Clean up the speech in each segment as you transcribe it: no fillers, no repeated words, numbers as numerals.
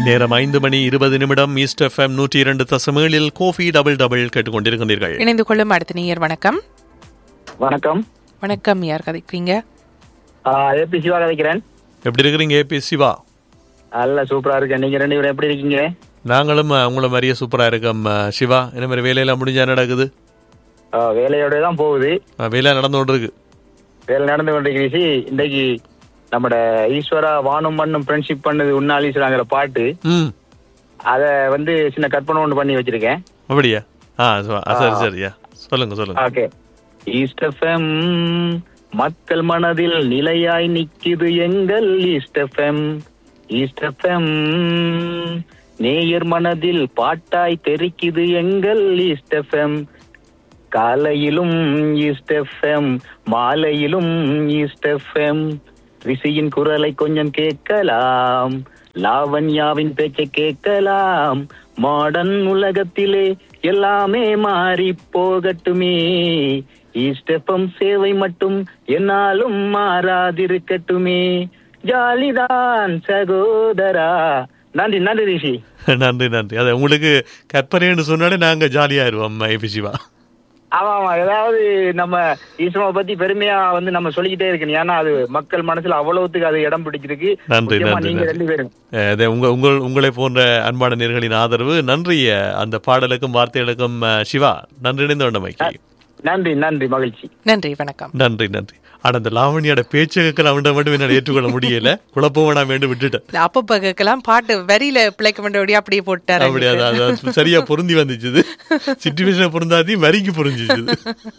நேரம் 5:20 east FM 102.7 Kofi double கேட்டுக்கொண்டிருக்கிறீர்கள். இணைந்து கொள்ளும் அடுத்த நேயர். வணக்கம். வணக்கம். வணக்கம், யார் கதைக்கிறீங்க? ஏபி சிவா கதைக்கிறேன். எப்படி இருக்கிறீங்க ஏபி சிவா? நல்ல சூப்பரா இருக்கேன். நீங்க ரெண்டு பேரும் எப்படி இருக்கீங்க? நாங்களும் உங்களை மாதிரியே சூப்பரா இருக்கோம் சிவா. என்ன மாதிரி வேலையெல்லாம் முடிஞ்சா நடக்குது? வேலையோட தான் போகுது. வேலை நடந்து கொண்டு இருக்கு. வேலை நடந்து கொண்டிருக்கு. இன்னைக்கு நம்ம ஈஸ்வரா வானும் மண்ணும் ஃப்ரெண்ட்ஷிப் பண்ணது உன்னால் ஈஸ்வராங்கிற பாட்டு, அத சின்ன கற்பனை ஒன்று பண்ணி வச்சிருக்கேன். அப்படியா? சரி சரியா, சொல்லுங்க. ஓகே. ஈஸ்ட் எஃப்எம் மக்கள் மனதில் நிலையாய் நிக்குது எங்கள் ஈஸ்ட் எஃப்எம். ஈஸ்ட் எஃப்எம் நேயர் மனதில் பாட்டாய் தெரிக்குது எங்கள் ஈஸ்ட் எஃப்எம். காலையிலும் ஈஸ்ட் எஃப்எம், மாலையிலும் ஈஸ்ட் எஃப்எம். ரிஷியின் குரலை கொஞ்சம் கேட்கலாம், லாவண்யாவின் பேச்சை கேட்கலாம். மாடர்ன் உலகத்திலே எல்லாமே மாறி போகட்டுமே, ஈஸ்ட் எஃப்எம் சேவை மட்டும் என்னாலும் மாறாதிருக்கட்டுமே. ஜாலிதான் சகோதரா. நன்றி நன்றி ரிஷி. நன்றி. அது உங்களுக்கு கற்பனைன்னு சொன்னாலே நாங்க ஜாலியாயிருவோம் ஏபி சிவா. ஆமா, ஏதாவது நம்ம ஈஸ்வரனை பத்தி பெருமையா நம்ம சொல்லிக்கிட்டே இருக்கணும். ஏன்னா அது மக்கள் மனசுல அவ்வளவுத்துக்கு அது இடம் பிடிச்சிருக்கு. நன்றி. நீங்க ரெண்டு பேரும் உங்களை போன்ற அன்பான நேயர்களின் ஆதரவு. நன்றி அந்த பாடலுக்கும் வார்த்தைகளுக்கும் சிவா. நன்றி. இணைந்த நன்றி மகிழ்ச்சி. நன்றி, வணக்கம். நன்றி. அந்த லாவணியோட பேச்சு கேட்கலாம் மட்டும் என்னால ஏற்றுக்கொள்ள முடியல. குழப்பம் வேணாம் வேண்டும் விட்டுட்டேன். அப்ப கேட்கலாம், பாட்டு வரியில பிழைக்க வேண்டிய அப்படியே போட்டாரு. அப்படியே சரியா பொருந்தி வந்துச்சு. சிச்சுவேஷன் பொருந்தாதி வரிக்கு புரிஞ்சிச்சு.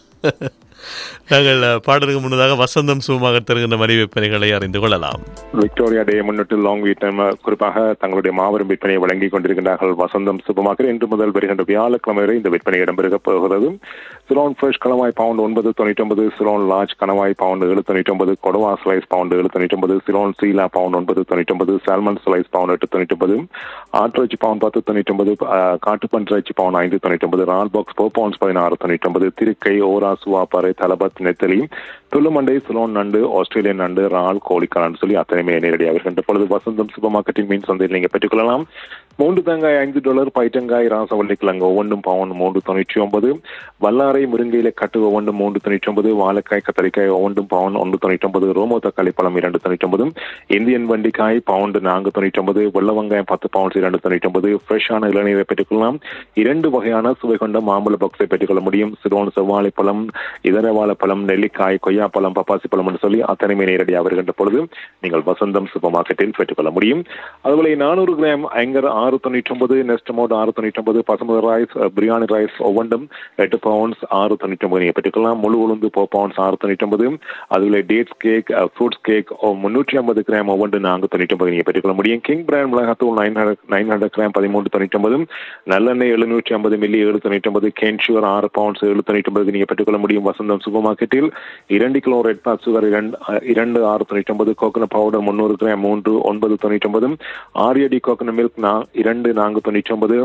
நாங்கள் பாடலுக்கு முன்னதாக வசந்தம் சுகமாக தருகின்ற மணி விற்பனைகளை அறிந்து கொள்ளலாம். விக்டோரியா டே முன்னிட்டு லாங் வீட்டம் குறிப்பாக தங்களுடைய மாபெரும் விற்பனையை வழங்கிக் கொண்டிருக்கின்றார்கள் வசந்தம் சூப்பர்மார்க்கெட். இன்று முதல் வருகின்ற வியாழக்கிழமை வரை இந்த விற்பனை இடம்பெற போகிறது. சிலோன் ஃப்ரெஷ் கணவாய் பவுண்ட் 9.99, சிலோன் லார்ஜ் கணவாய் பவுண்ட் 7.99, கொடுவா ஸ்லைஸ் பவுண்ட் 7.99, சிலோன் சீலா bound 9.99, salmon slice bound 8.99, ஆட்டிறைச்சி bound 10.99, காட்டுப்பன்றிறைச்சி bound 5.99, ரால் பாக்ஸ் பவுண்ட்ஸ் 16.99, திருக்கை, ஓரா, சுவாப்பாறை, தலபத், நெத்தலி, துள்ளுமண்டை, சிலோன் நண்டு, ஆஸ்திரேலியன் நண்டு, ரால், கோழிக்காரன் சொல்லி அத்தனையுமே நேரடியாக இருக்கின்ற பொழுது வசந்தம் சூப்பர் மார்க்கெட்டின் மீன் சந்தையில் நீங்கள் பெற்றுக்கொள்ளலாம். 3 தேங்காய் $5, பைட்டங்காய், ராசவள்ளி கிழங்கு ஒவ்வொன்றும் பவுண்ட் 3.99, வல்லாரை முருங்கையில கட்டு ஒவ்வொன்றும் 3.99, வாழைக்காய், கத்தரிக்காய் ஒவ்வொன்றும் பவுண்ட் 1.99, ரோமோ தக்காளி பழம் 2.99, இந்தியன் வண்டிக்காய் பவுண்ட் 4.99, வெள்ள வெங்காயம் 10 பவுண்ட்ஸ் 2.99, ஃப்ரெஷ்ஷான இளநீரை பெற்றுக்கொள்ளலாம். 2 வகையான சுவை கொண்ட மாம்பழ பாக்ஸை பெற்றுக்கொள்ள முடியும். சிலோன் செவ்வாழை பழம், இதர வாழைப்பழம், நெல்லிக்காய், கொய்யாப்பழம், பப்பாசி பழம் என்று சொல்லி அத்தனையுமே நேரடியாக வருகின்ற பொழுது நீங்கள் வசந்தம் சூப்பர் மார்க்கெட்டில் பெற்றுக்கொள்ள முடியும். அதுபோல 400 gram ஐங்கர் 6.99, நெஸ்டமோட் 6.99, basmati rice, biryani rice ஒவ்வொன்றும் 8 பவுண்ட்ஸ் 6.99 நீங்கள் பெற்றுக்கலாம். முழு உளுந்து 4 பவுண்ட்ஸ் 6.99. அதுபோல dates cake, fruits cake 350 gram ஒவ்வொன்று 4.99 நீங்கள் பெற்றுக்கொள்ள முடியும். கிங் பிராண்ட் மிளகாத்தூள் 900 கிராம் 13.99, நல்லெண்ணெய் 750 மில்லி 7.99, கேன்ஷூர் 6 பவுண்ட்ஸ் 7.99 நீங்கள் பெற்றுக்கொள்ள முடியும் வசந்தம் சூப்பர் மார்க்கெட்டில். 2 கிலோ ரெட் பாத் sugar 2 6.99, coconut powder 300 gram 3 9.99, ஆரியடி coconut milk 2 4.99,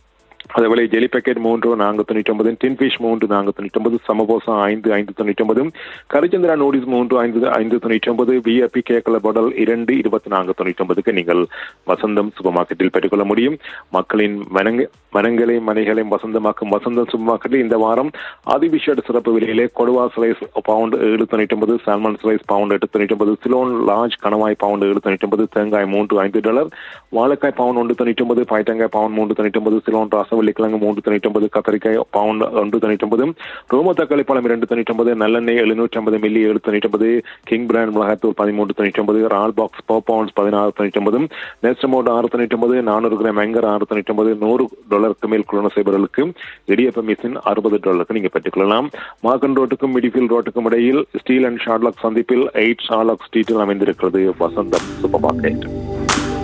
அதேபோல jelly packet 3 4.99, tin fish 3 4.99, samosa 5 5.99, கரிச்சந்திரா noodles 3 5.99, VIP கேக்கல பாடல் 2 24.99 நீங்கள் வசந்தம் சூப்பர் மார்க்கெட்டில் பெற்றுக்கொள்ள முடியும். மக்களின் மனங்களையும் மனைகளையும் வசந்தமாக்கும் வசந்தம் சூப்பர் மார்க்கெட்டில் இந்த வாரம் அதிவிசேட சிறப்பு விலையிலே கொடுவா slice bound 7.99, salmon slice bound 8.99, Ceylon large கணவாய் பவுண்ட் 7.99, தேங்காய் $5, வாழைக்காய் பவுண்ட் 1.99, பைட்டங்காய் பவுண்ட் 3.99, சிலோன் ராசவள்ளிக்கிழங்கு 3.99, கத்தரிக்காய் பவுண்ட் 1.99, ரோமோ தக்காளி பழம் 2.99, நல்லெண்ணெய் 750 மில்லி 7.99, கிங் பிராண்ட் மிளகாத்தூள் 13.99, ரால் பாக்ஸ் பவுண்ட்ஸ் 16.99, நெஸ்டமோட் 6.99, 400 கிராம் ஐங்கர் 6.99, $100 மேல் குளோன செய்பவர்களுக்கு இடியப்ப மிஷின் $60 நீங்க பெற்றுக்கொள்ளலாம். மார்க்கன் ரோட்டுக்கும் மிடிஃபீல்ட் ரோட்டுக்கும் இடையில் ஸ்டீல் அண்ட் ஷார்லாக் சந்திப்பில் 8 ஷார்லாக் ஸ்ட்ரீட்டில் அமைந்திருக்கிறது வசந்தம் சூப்பர் மார்க்கெட்.